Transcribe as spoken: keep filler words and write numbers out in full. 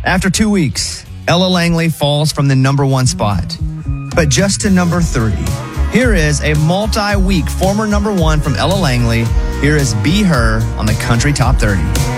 After two weeks, Ella Langley falls from the number one spot, but just to number three. Here is a multi-week former number one from Ella Langley. Here is Be Her on the Country Top thirty.